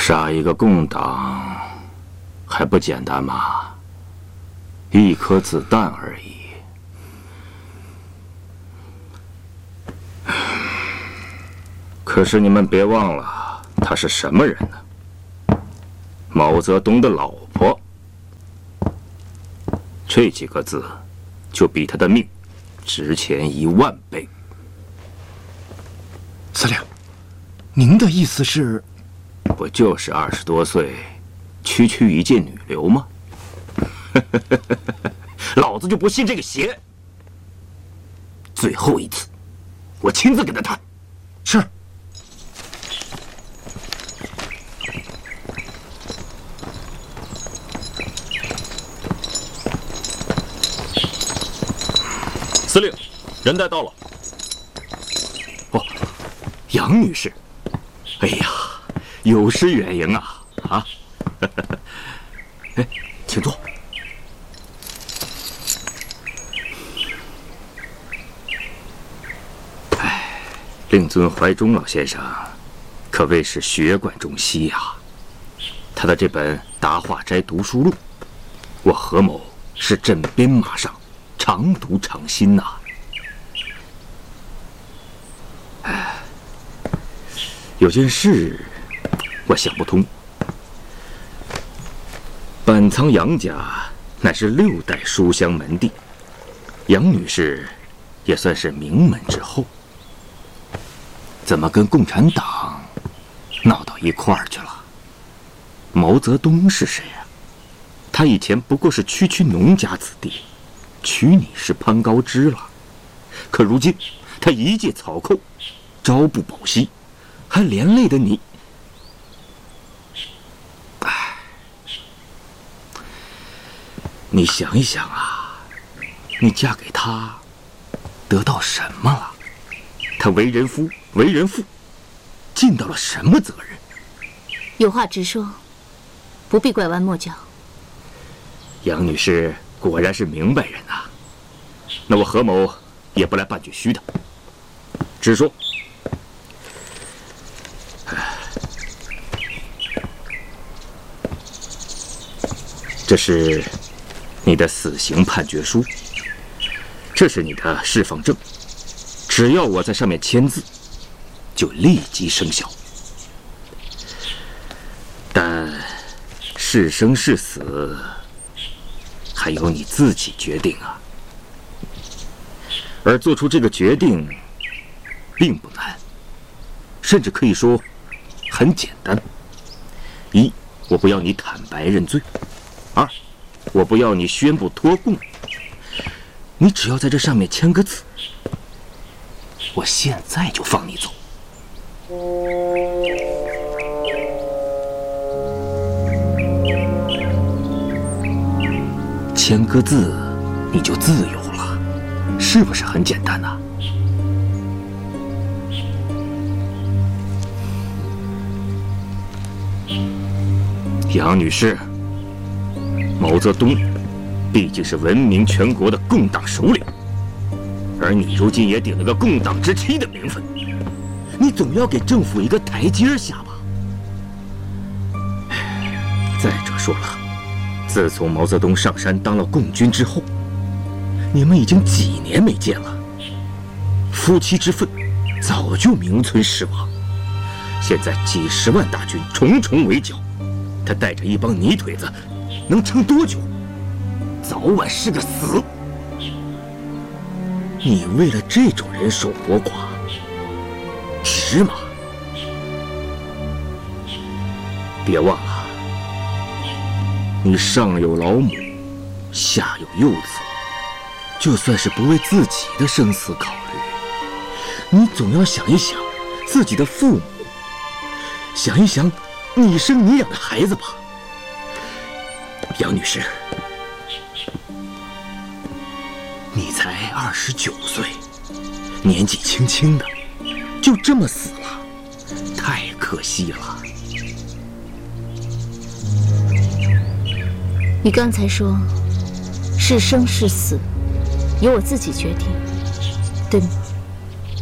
杀一个共党还不简单吗？一颗子弹而已。可是你们别忘了，他是什么人呢？毛泽东的老婆。这几个字，就比他的命值钱10000倍。 司令，您的意思是？ 不就是20多岁，区区一介女流吗？老子就不信这个邪！最后一次，我亲自跟他谈。 是。 司令，人带到了。 哦，杨女士，哎呀，有失远迎啊！啊，哎，请坐。哎，令尊怀忠老先生，可谓是学贯中西呀。他的这本《达化斋读书录》，我何某是枕边马上，常读常新呐。哎，有件事我想不通。板仓杨家乃是6代书香门第，杨女士也算是名门之后，怎么跟共产党闹到一块儿去了？毛泽东是谁啊？他以前不过是区农家子弟，娶你是攀高枝了。可如今他一介草寇，朝不保夕，还连累的你。唉，你想一想啊，你嫁给他得到什么了？他为人夫为人父，尽到了什么责任？ 有话直说，不必拐弯抹角。 杨女士果然是明白人啊，那我何某也不来半句虚的，直说。这是你的死刑判决书，这是你的释放证，只要我在上面签字，就立即生效。但是生是死，还由你自己决定啊。而做出这个决定并不难，甚至可以说很简单。一，我不要你坦白认罪；二，我不要你宣布脱供。你只要在这上面签个字，我现在就放你走。签个字，你就自由了，是不是很简单呢？杨女士，毛泽东毕竟是闻名全国的共党首领，而你如今也顶了个共党之妻的名分，你总要给政府一个台阶下吧？再者说了，自从毛泽东上山当了共军之后，你们已经几年没见了，夫妻之分早就名存实亡。现在几10万大军重重围剿，他带着一帮泥腿子能撑多久？早晚是个死。你为了这种人守活寡，值吗？别忘了，你上有老母，下有幼子，就算是不为自己的生死考虑，你总要想一想自己的父母，想一想你生你养的孩子吧。杨女士，你才29岁，年纪轻轻的，就这么死了，太可惜了。 你刚才说，是生是死，由我自己决定，对吗？